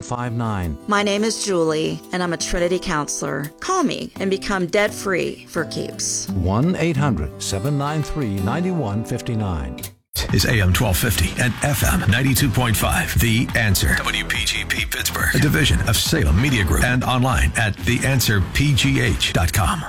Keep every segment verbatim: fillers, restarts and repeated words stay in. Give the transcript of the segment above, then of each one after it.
five nine. My name is Julie, and I'm a Trinity counselor. Call me and become debt-free for keeps. one eight hundred seven nine three nine one five nine. Is A M twelve fifty and F M ninety-two point five. The Answer. W P G P Pittsburgh, a division of Salem Media Group, and online at the answer p g h dot com.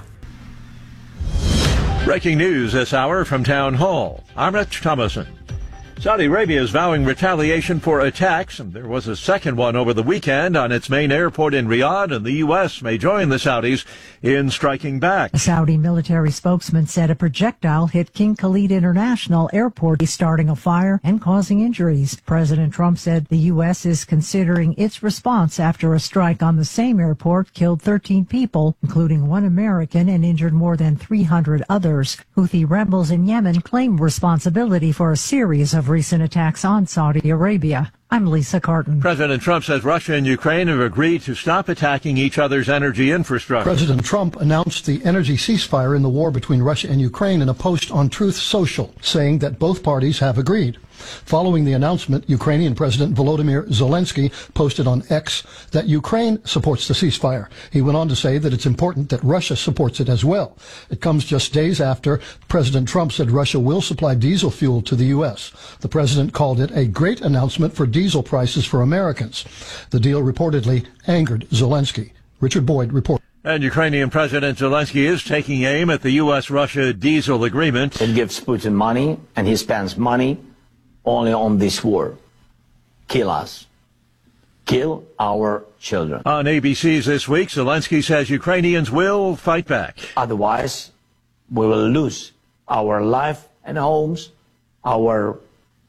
Breaking news this hour from Town Hall. I'm Rich Thomason. Saudi Arabia is vowing retaliation for attacks, and there was a second one over the weekend on its main airport in Riyadh, and the U S may join the Saudis in striking back. A Saudi military spokesman said a projectile hit King Khalid International Airport, starting a fire and causing injuries. President Trump said the U S is considering its response after a strike on the same airport killed thirteen people, including one American, and injured more than three hundred others. Houthi rebels in Yemen claim responsibility for a series of recent attacks on Saudi Arabia. I'm Lisa Carton. President Trump says Russia and Ukraine have agreed to stop attacking each other's energy infrastructure. President Trump announced the energy ceasefire in the war between Russia and Ukraine in a post on Truth Social, saying that both parties have agreed. Following the announcement, Ukrainian President Volodymyr Zelensky posted on X that Ukraine supports the ceasefire. He went on to say that it's important that Russia supports it as well. It comes just days after President Trump said Russia will supply diesel fuel to the U S. The president called it a great announcement for diesel prices for Americans. The deal reportedly angered Zelensky. Richard Boyd reports. And Ukrainian President Zelensky is taking aim at the U S Russia diesel agreement. It gives Putin money, and he spends money only on this war. Kill us. Kill our children. On A B C's This Week, Zelensky says Ukrainians will fight back. Otherwise, we will lose our life and homes, our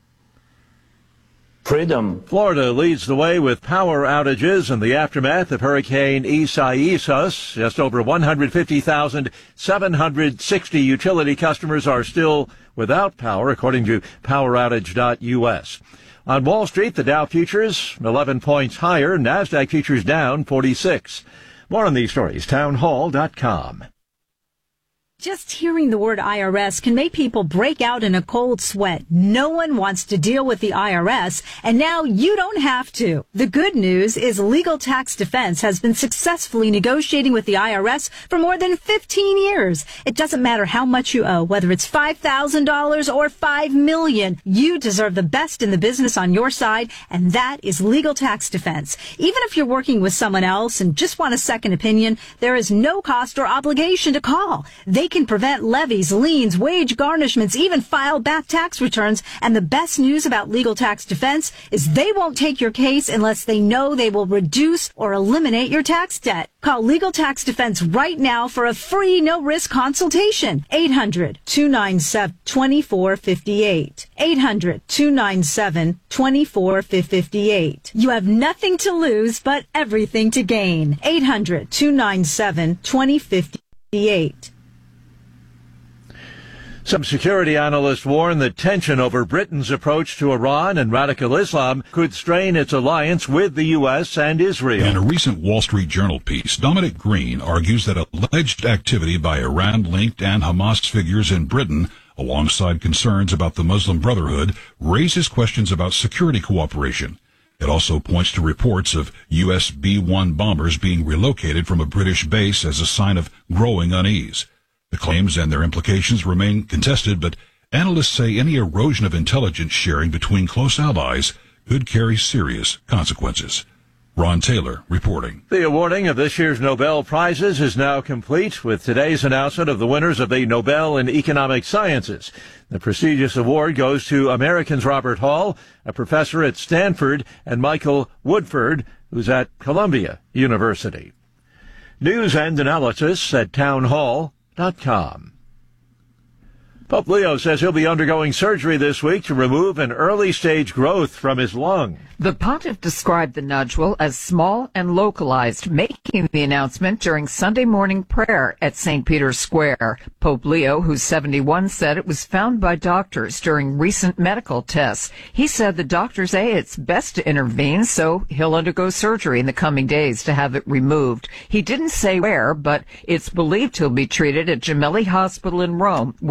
freedom. Florida leads the way with power outages in the aftermath of Hurricane Isaias. Just over one hundred fifty thousand seven hundred sixty utility customers are still without power, according to power outage dot U S. On Wall Street, the Dow futures eleven points higher, NASDAQ futures down forty-six. More on these stories, town hall dot com. Just hearing the word I R S can make people break out in a cold sweat. No one wants to deal with the I R S, and now you don't have to. The good news is Legal Tax Defense has been successfully negotiating with the I R S for more than fifteen years. It doesn't matter how much you owe, whether it's five thousand dollars or five million dollars. You deserve the best in the business on your side, and that is Legal Tax Defense. Even if you're working with someone else and just want a second opinion, there is no cost or obligation to call. They can prevent levies, liens, wage garnishments, even file back tax returns. And the best news about Legal Tax Defense is they won't take your case unless they know they will reduce or eliminate your tax debt. Call Legal Tax Defense right now for a free no-risk consultation. eight hundred two nine seven two four five eight. eight hundred two nine seven two four five eight. You have nothing to lose but everything to gain. eight hundred two nine seven two five eight. Some security analysts warn that tension over Britain's approach to Iran and radical Islam could strain its alliance with the U S and Israel. In a recent Wall Street Journal piece, Dominic Green argues that alleged activity by Iran-linked and Hamas figures in Britain, alongside concerns about the Muslim Brotherhood, raises questions about security cooperation. It also points to reports of U S B one bombers being relocated from a British base as a sign of growing unease. The claims and their implications remain contested, but analysts say any erosion of intelligence sharing between close allies could carry serious consequences. Ron Taylor reporting. The awarding of this year's Nobel Prizes is now complete with today's announcement of the winners of the Nobel in Economic Sciences. The prestigious award goes to Americans Robert Hall, a professor at Stanford, and Michael Woodford, who's at Columbia University. News and analysis at town hall dot com. Pope Leo says he'll be undergoing surgery this week to remove an early-stage growth from his lung. The pontiff described the nodule as small and localized, making the announcement during Sunday morning prayer at Saint Peter's Square. Pope Leo, who's seventy-one, said it was found by doctors during recent medical tests. He said the doctors say it's best to intervene, so he'll undergo surgery in the coming days to have it removed. He didn't say where, but it's believed he'll be treated at Gemelli Hospital in Rome, where Pontiff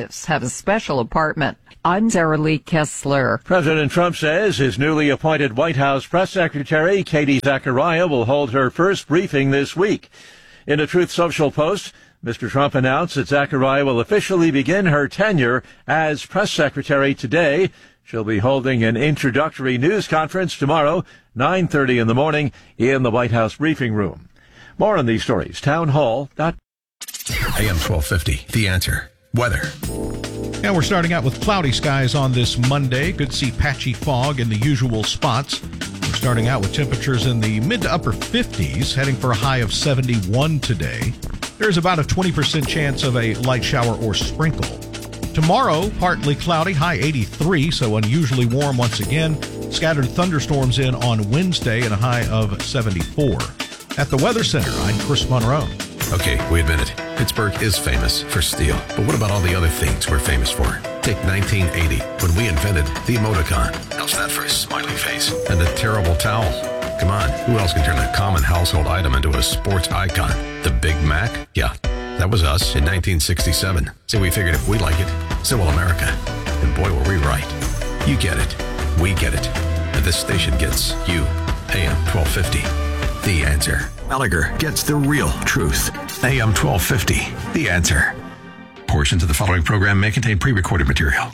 relatives have a special apartment. I'm Sarah Lee Kessler. President Trump says his newly appointed White House press secretary, Katie Zachariah, will hold her first briefing this week. In a Truth Social post, Mister Trump announced that Zachariah will officially begin her tenure as press secretary today. She'll be holding an introductory news conference tomorrow, nine thirty in the morning, in the White House briefing room. More on these stories, townhall dot com. A M twelve fifty, The Answer. Weather. And we're starting out with cloudy skies on this Monday. Could see patchy fog in the usual spots. We're starting out with temperatures in the mid to upper fifties, heading for a high of seventy-one today. There's about a twenty percent chance of a light shower or sprinkle. Tomorrow, partly cloudy, high eighty-three, so unusually warm once again. Scattered thunderstorms in on Wednesday and a high of seventy-four. At the Weather Center, I'm Chris Monroe. Okay, we admit it. Pittsburgh is famous for steel. But what about all the other things we're famous for? Take nineteen eighty, when we invented the emoticon. How's that for a smiley face? And a terrible towel. Come on, who else can turn a common household item into a sports icon? The Big Mac? Yeah, that was us in nineteen sixty-seven. So we figured if we like it, so will America. And boy, were we right. You get it. We get it. And this station gets you. A M twelve fifty. The Answer. Gallagher gets the real truth. A M twelve fifty. The Answer. Portions of the following program may contain pre-recorded material.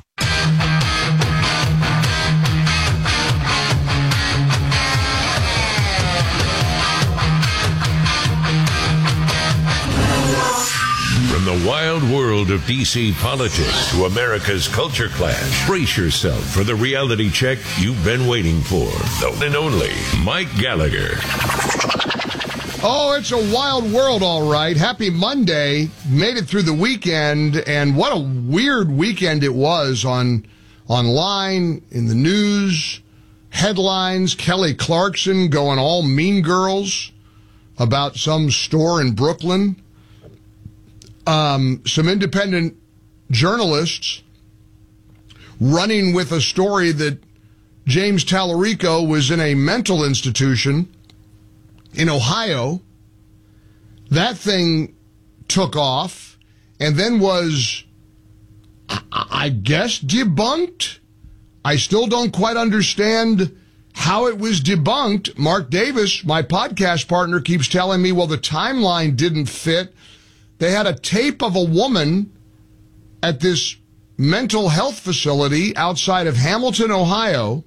From the wild world of D C politics to America's culture clash, brace yourself for the reality check you've been waiting for. The one and only Mike Gallagher. Oh, it's a wild world, all right. Happy Monday. Made it through the weekend, and what a weird weekend it was on online, in the news, headlines. Kelly Clarkson going all mean girls about some store in Brooklyn. Um, some independent journalists running with a story that James Tallarico was in a mental institution in Ohio. That thing took off and then was, I guess, debunked. I still don't quite understand how it was debunked. Mark Davis, my podcast partner, keeps telling me, well, the timeline didn't fit. They had a tape of a woman at this mental health facility outside of Hamilton, Ohio,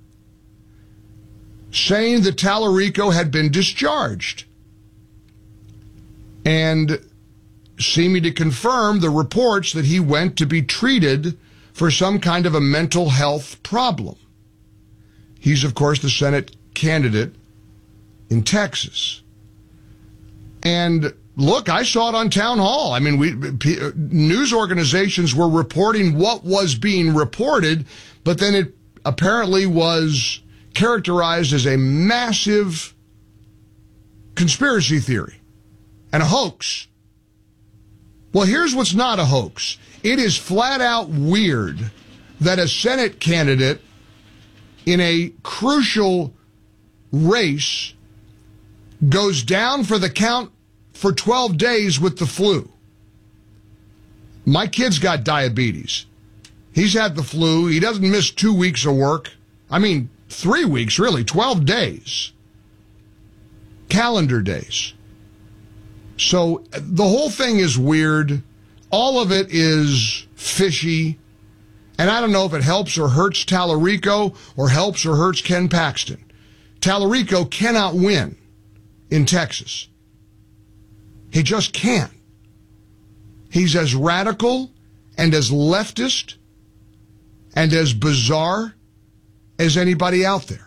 saying that Tallarico had been discharged, and seeming to confirm the reports that he went to be treated for some kind of a mental health problem. He's, of course, the Senate candidate in Texas. And look, I saw it on Town Hall. I mean, we p- news organizations were reporting what was being reported, but then it apparently was characterized as a massive conspiracy theory and a hoax. Well, here's what's not a hoax. It is flat out weird that a Senate candidate in a crucial race goes down for the count for twelve days with the flu. My kid's got diabetes. He's had the flu. He doesn't miss two weeks of work. I mean, three weeks, really, twelve days. Calendar days. So the whole thing is weird. All of it is fishy. And I don't know if it helps or hurts Tallarico or helps or hurts Ken Paxton. Tallarico cannot win in Texas. He just can't. He's as radical and as leftist and as bizarre as anybody out there.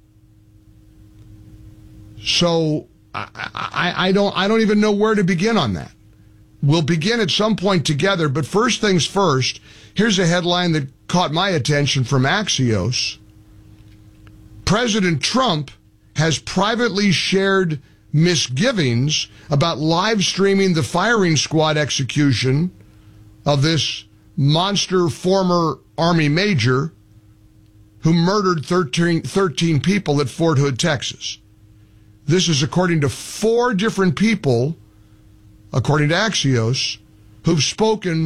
So I, I, I don't I don't even know where to begin on that. We'll begin at some point together, but first things first, here's a headline that caught my attention from Axios. President Trump has privately shared misgivings about live streaming the firing squad execution of this monster former Army major who murdered thirteen, thirteen people at Fort Hood, Texas. This is according to four different people, according to Axios, who've spoken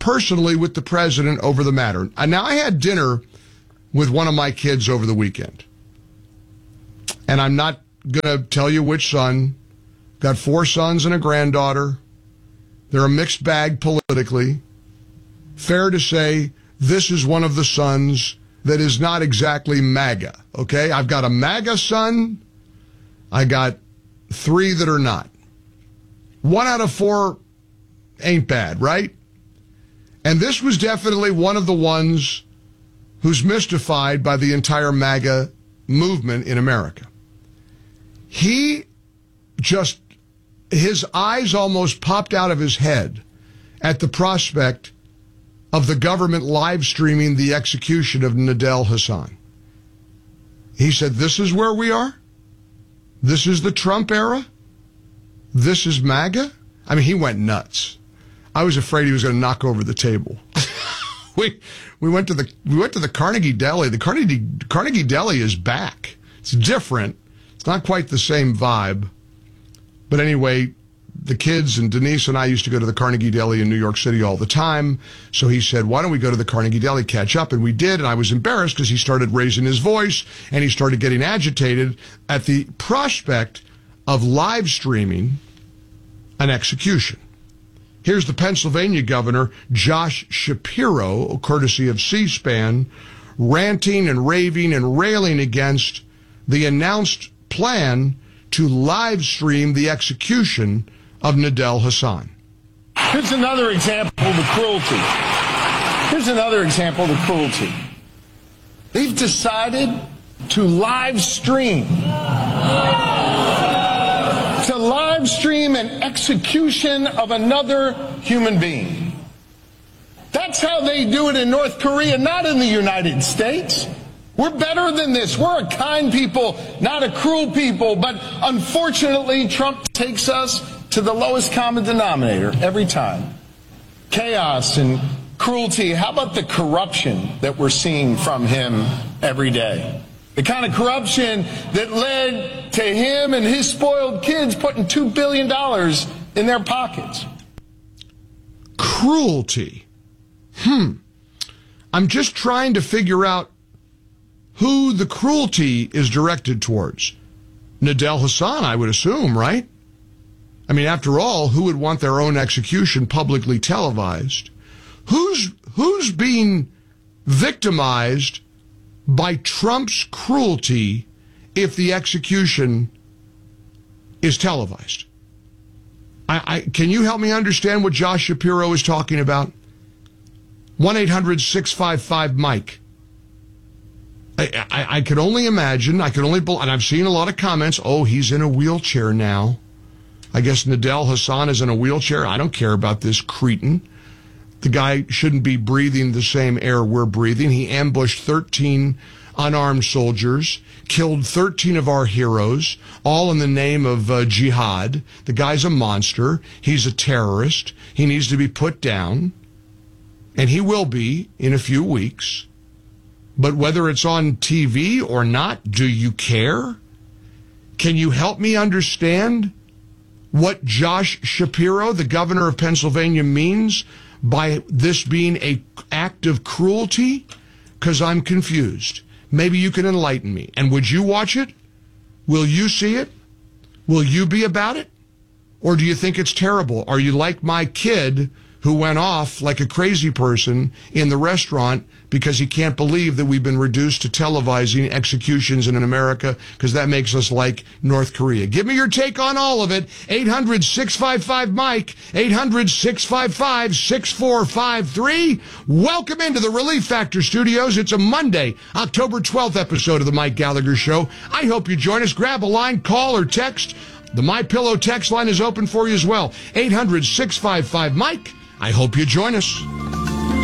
personally with the president over the matter. And now, I had dinner with one of my kids over the weekend. And I'm not going to tell you which son. Got four sons and a granddaughter. They're a mixed bag politically. Fair to say, this is one of the sons that is not exactly MAGA, okay? I've got a MAGA son. I got three that are not. One out of four ain't bad, right? And this was definitely one of the ones who's mystified by the entire MAGA movement in America. He just, his eyes almost popped out of his head at the prospect of the government live streaming the execution of Nidal Hasan. He said, this is where we are? This is the Trump era? This is MAGA? I mean, he went nuts. I was afraid he was going to knock over the table. we we went to the we went to the Carnegie Deli. The Carnegie Carnegie Deli is back. It's different. It's not quite the same vibe. But anyway, the kids and Denise and I used to go to the Carnegie Deli in New York City all the time. So he said, why don't we go to the Carnegie Deli, catch up? And we did. And I was embarrassed because he started raising his voice and he started getting agitated at the prospect of live streaming an execution. Here's the Pennsylvania governor, Josh Shapiro, courtesy of C-SPAN, ranting and raving and railing against the announced plan to live stream the execution of Nidal Hasan. Here's another example of the cruelty. Here's another example of the cruelty. They've decided to live stream. To live stream an execution of another human being. That's how they do it in North Korea, not in the United States. We're better than this. We're a kind people, not a cruel people. But unfortunately, Trump takes us to the lowest common denominator every time. Chaos and cruelty. How about the corruption that we're seeing from him every day? The kind of corruption that led to him and his spoiled kids putting two billion dollars in their pockets. Cruelty. Hmm. I'm just trying to figure out who the cruelty is directed towards. Nidal Hasan, I would assume, right? I mean, after all, who would want their own execution publicly televised? Who's who's being victimized by Trump's cruelty if the execution is televised? I, I, can you help me understand what Josh Shapiro is talking about? one eight hundred six five five Mike. I, I, I could only imagine, I could only, and I've seen a lot of comments, oh, he's in a wheelchair now. I guess Nidal Hasan is in a wheelchair. I don't care about this cretin. The guy shouldn't be breathing the same air we're breathing. He ambushed thirteen unarmed soldiers, killed thirteen of our heroes, all in the name of uh, jihad. The guy's a monster. He's a terrorist. He needs to be put down. And he will be in a few weeks. But whether it's on T V or not, do you care? Can you help me understand what Josh Shapiro, the governor of Pennsylvania, means by this being an act of cruelty? Because I'm confused. Maybe you can enlighten me. And would you watch it? Will you see it? Will you be about it? Or do you think it's terrible? Are you like my kid who went off like a crazy person in the restaurant because he can't believe that we've been reduced to televising executions in America because that makes us like North Korea? Give me your take on all of it. eight hundred six five five Mike, eight hundred six five five six four five three. Welcome into the Relief Factor Studios. It's a Monday, October twelfth episode of the Mike Gallagher Show. I hope you join us. Grab a line, call, or text. The MyPillow text line is open for you as well. eight hundred six five five Mike. I hope you join us.